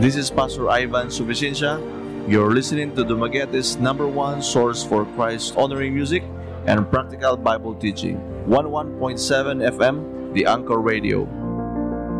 This is Pastor Ivan Suficiencia. You're listening to Dumaguete's #1 source for Christ-honoring music and practical Bible teaching. 11.7 FM, The Anchor Radio.